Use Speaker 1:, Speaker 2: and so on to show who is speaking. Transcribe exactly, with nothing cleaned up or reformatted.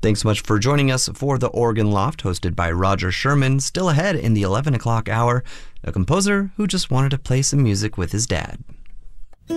Speaker 1: Thanks so much for joining us for the Organ Loft, hosted by Roger Sherman. Still ahead in the eleven o'clock hour, a composer who just wanted to play some music with his dad.